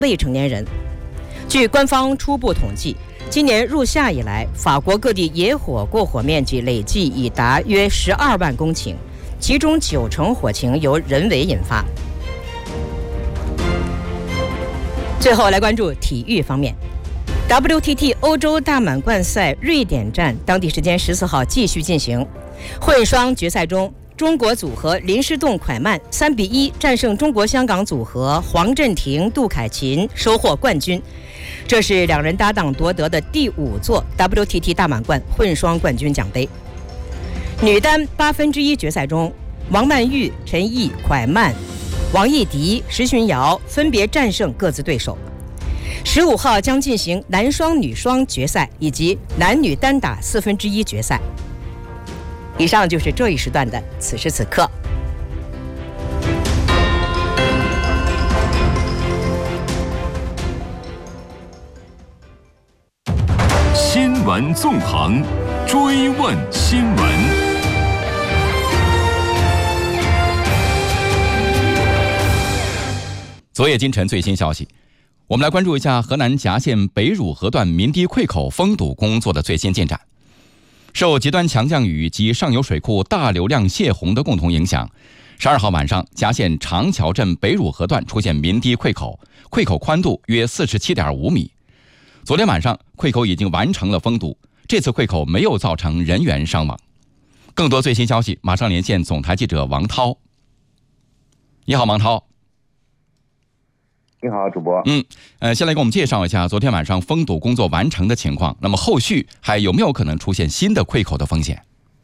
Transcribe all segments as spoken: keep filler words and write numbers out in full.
未成年人。据官方初步统计，今年入夏以来，法国各地野火过火面积累计已达约十二万公顷，其中九成火情由人为引发。最后来关注体育方面。W T T 欧洲大满贯赛瑞典站当地时间十四号继续进行，混双决赛中，中国组合林诗栋、蒯曼三比一战胜中国香港组合黄镇廷、杜凯琴，收获冠军。这是两人搭档夺得的第五座 W T T 大满贯混双冠军奖杯。女单八分之一决赛中，王曼玉、陈毅、蒯曼、王艺迪、石巡瑶分别战胜各自对手。十五号将进行男双、女双决赛以及男女单打四分之一决赛。以上就是这一时段的此时此刻。 新闻纵横，追问新闻。 昨夜今晨最新消息，我们来关注一下河南夹县北汝河段鸣堤溃口封堵工作的最新进展。受极端强降雨及上游水库大流量泄洪的共同影响，十二号晚上，夹县长桥镇北汝河段出现鸣堤溃口，溃口宽度约 四十七点五米。昨天晚上，溃口已经完成了封堵，这次溃口没有造成人员伤亡。更多最新消息，马上连线总台记者王涛。你好，王涛。 你好，主播。 嗯，呃，先来给我们介绍一下昨天晚上封堵工作完成的情况。那么后续还有没有可能出现新的溃口的风险？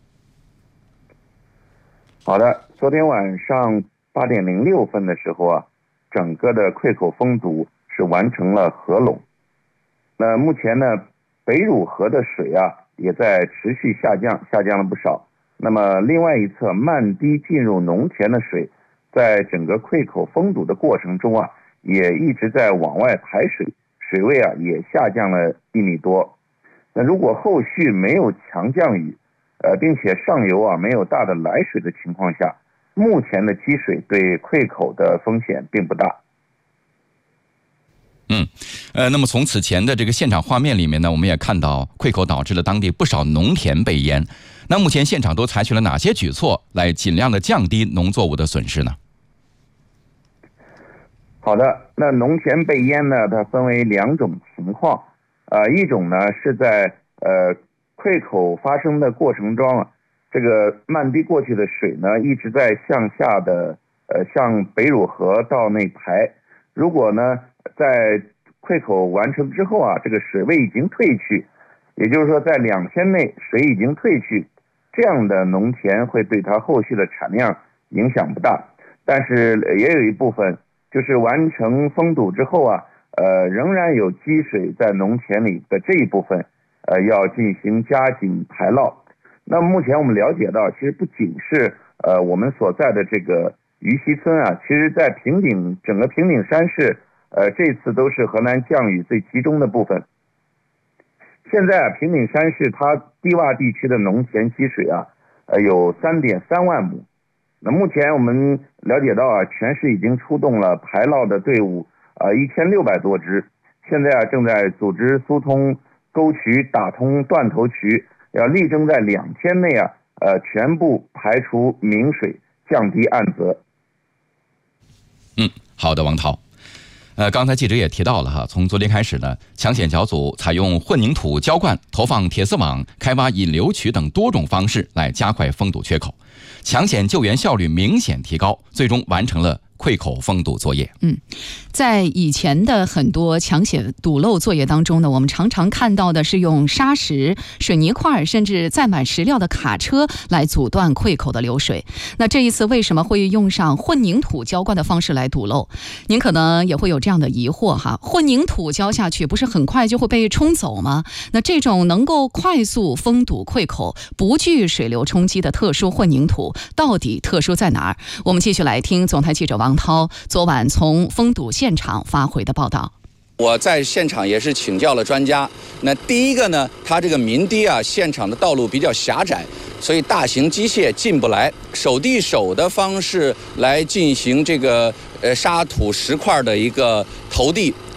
好的，昨天晚上八点零六分的时候啊，整个的溃口封堵是完成了合拢。那目前呢，北汝河的水啊也在持续下降，下降了不少。那么另外一侧漫堤进入农田的水，在整个溃口封堵的过程中啊，也一直在往外排水，水位啊也下降了一米多。那如果后续没有强降雨，呃，并且上游啊没有大的来水的情况下，目前的积水对溃口的风险并不大。 嗯，呃，那么从此前的这个现场画面里面呢，我们也看到溃口导致了当地不少农田被淹。那目前现场都采取了哪些举措来尽量的降低农作物的损失呢？ 好的，那农田被淹呢，它分为两种情况，呃，一种呢是在呃溃口发生的过程中啊，这个漫堤过去的水呢一直在向下的呃向北汝河道内排，如果呢在溃口完成之后啊，这个水位已经退去，也就是说在两天内水已经退去，这样的农田会对它后续的产量影响不大，但是也有一部分就是完成封堵之后啊，呃，仍然有积水在农田里的这一部分，呃，要进行加紧排涝。那目前我们了解到，其实不仅是呃我们所在的这个于溪村啊，其实在平顶整个平顶山市，呃，这次都是河南降雨最集中的部分。现在啊，平顶山市它低洼地区的农田积水啊，呃，有 三点三万亩。那目前我们了解到啊，全市已经出动了排涝的队伍啊，一千六百多支，现在啊正在组织疏通沟渠、打通断头渠，要力争在两天内啊，呃，全部排除明水，降低岸责。 嗯，好的，王涛。呃，刚才记者也提到了哈，从昨天开始呢，抢险小组采用混凝土浇灌、投放铁丝网、开挖引流渠等多种方式来加快封堵缺口，抢险救援效率明显提高，最终完成了溃口封堵作业。 嗯，在以前的很多抢险堵漏作业当中呢，我们常常看到的是用沙石、水泥块甚至载满石料的卡车来阻断溃口的流水。那这一次为什么会用上混凝土浇灌的方式来堵漏？您可能也会有这样的疑惑哈，混凝土浇下去不是很快就会被冲走吗？那这种能够快速封堵溃口、不惧水流冲击的特殊混凝土到底特殊在哪儿？我们继续来听总台记者王王涛昨晚从封堵现场发回的报道。 我在现场也是请教了专家。那第一个呢，它这个鸣堤啊，现场的道路比较狭窄， 所以大型机械进不来，手递手的方式来进行这个呃沙土石块的一个投递。